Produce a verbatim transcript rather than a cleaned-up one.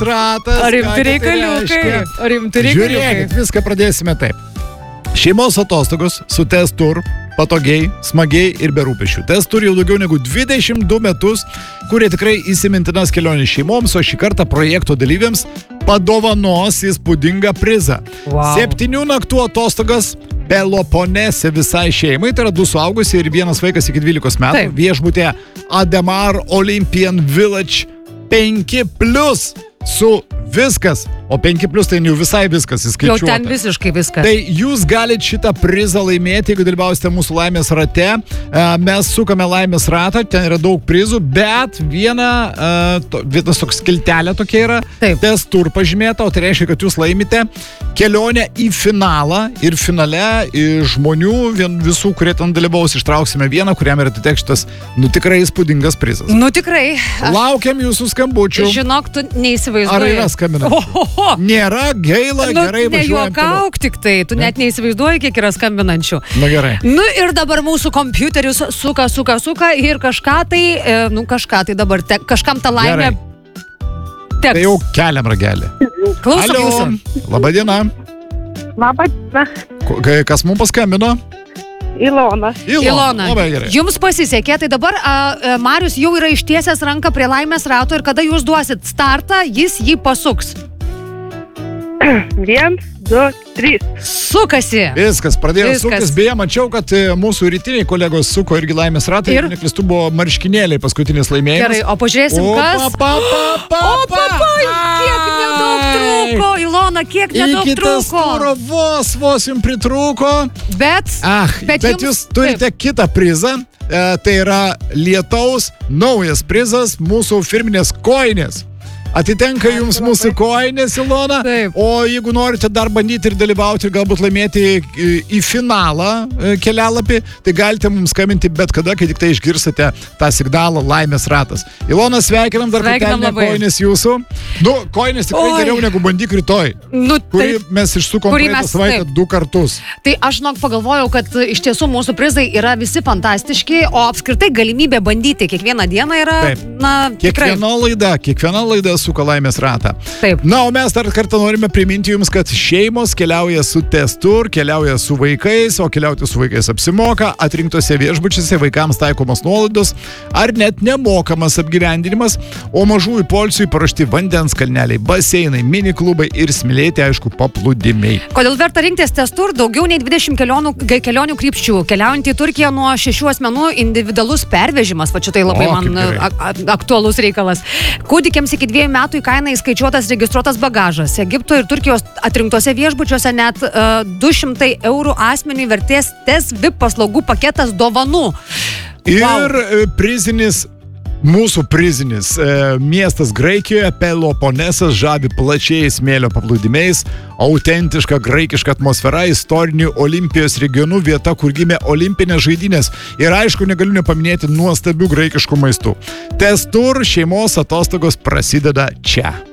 ratas. Ar rimti reikaliukai? Ar rimti reikaliukai? Žiūrėkit, viską pradėsime taip. Šeimos atostogos su Tez Tour, patogiai, smagiai ir be rūpesčių. Tez Tour jau daugiau negu dvidešimt du metus, kurie tikrai įsimintinas kelionės šeimoms, o šį kartą projekto dalyviams padovanos įspūdingą prizą. Wow. Septynių naktų atostogas Peloponese visai šeimai, tai yra du suaugusi ir vienas vaikas iki dvylikos metų. Taip. Viešbutė Ademar Olympian Village penki plus su viskas, o penki plus tai jau visai viskas Jau įskaičiuota. ten visiškai viskas. Tai jūs galite šitą prizą laimėti, jeigu dalyvausite mūsų laimės rate. E, Mes sukame laimės ratą, ten yra daug prizų, bet viena, e, to, vienas toks skiltelė tokia yra, Taip. Tez Tour pažymėta, o tai reiškia, kad jūs laimite kelionę į finalą ir finale iš žmonių, vien, visų, kurie ten dalyvaus, ištrauksime vieną, kuriam yra atitekštas, nu tikrai įspūdingas prizas. Nu tikrai. Aš, Laukiam jūsų skambučių. žinok, tu neįsivaizduoji. Ar yra skambinančių? Ohoho. Nėra gaila, Nu, gerai važiuojam toliau. nejuokauk tik tai, tu net neįsivaizduoji, kiek yra skambinančių. Na gerai. Nu ir dabar mūsų kompiuterius suka, suka, suka ir kažką tai, e, nu kažką tai dabar, te, kažkam tą laimę Tai teks. jau keliam ragelį. Klausom jūsų. Labą dieną. Labą dieną, Ko- Kas mums paskambino? Ilona. Ilona, Labai gerai. jums pasisekė, tai dabar a, a, Marius jau yra ištiesęs ranką prie laimės rato ir kada jūs duosit startą, jis jį pasuks. Vien, du, trys. Sukasi. Viskas, pradėjo Viskas. suktis. Beje, mačiau, kad e, mūsų rytiniai kolegos suko irgi laimės ratą. Ir? Ir neklistų buvo marškinėliai paskutinis laimėjimas. Gerai, o pažiūrėsim, O, kas. pa, pa, pa, O, papa, kiek nedaug trūko, Ilona, kiek nedaug Iki tas trūko. turo vos, vos jums pritrūko. Bet, Ach, bet, Bet bet jums- jūs turite kitą prizą. E, tai yra lietaus naujas prizas, mūsų firminės koinės. Atitenka jums mūsų koinės, Ilona. Taip. O jeigu norite dar bandyti ir dalyvauti ir galbūt laimėti į, į finalą e, kelialapį, tai galite mums skambinti bet kada, kai tik tai išgirsite tą signalą laimės ratas. Ilona, sveikinam dar Sveikinam kartelį labai. koinės jūsų. Nu, koinės tikrai Oi. geriau negu bandyk rytoj, nu, kurį tai, mes išsukom Kurį praeitą mes- savaitę taip. du kartus. tai aš žinok pagalvojau, kad iš tiesų mūsų prizai yra visi fantastiški, o apskritai galimybė bandyti kiekvieną dieną yra, Taip. na, tikrai. Kiekviena laida, kiekviena laida suka laimės ratą. Taip. Na, o mes dar kartą norime priminti jums, kad šeimos keliauja su Tez Tour, keliauja su vaikais, o keliauti su vaikais apsimoka, atrinktose viešbučiuose vaikams taikomos nuolaidos ar net nemokamas apgyvendinimas, o mažųjų poilsiui paruošti vandens kalneliai, baseinai, mini klubai ir smilėti, aišku, paplūdimiai. Kodėl verta rinktis Tez Tour? Daugiau nei dvidešimt kelionių, kelionių krypčių. Keliaujant į Turkiją nuo šešių asmenų individualus pervežimas, va čia tai labai O, man kaip gerai. a, a, aktualus reikalas. Kūdikiams iki dviejų metų į kainą įskaičiuotas registruotas bagažas. Egipto ir Turkijos atrinktose viešbučiuose net uh, du šimtai eurų asmeniui vertės Tez V I P paslaugų paketas dovanų. Ir Wow. e, prizinis, mūsų prizinis e, miestas Graikijoje, Peloponesas, žavi plačiais smėlio paplūdimiais, autentiška graikiška atmosfera, istoriniu Olimpijos regionu, vieta, kur gimė olimpinės žaidynės. Ir aišku, negaliu nepaminėti nuostabių graikiškų maistų. Tez Tour šeimos atostogos prasideda čia.